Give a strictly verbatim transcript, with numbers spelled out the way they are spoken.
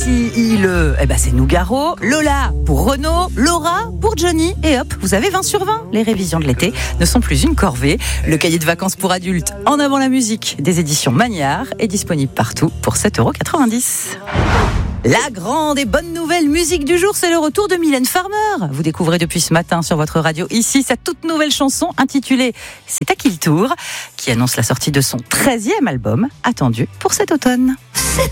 Alexis, il, eh ben c'est Nougaro. Lola pour Renaud. Laura pour Johnny. Et hop, vous avez vingt sur vingt. Les révisions de l'été ne sont plus une corvée. Le cahier de vacances pour adultes En avant la musique des éditions Magnard est disponible partout pour sept euros quatre-vingt-dix. La grande et bonne nouvelle musique du jour, c'est le retour de Mylène Farmer. Vous découvrez depuis ce matin sur votre radio ici sa toute nouvelle chanson intitulée C'est à qui le tour, qui annonce la sortie de son treizième album, attendu pour cet automne.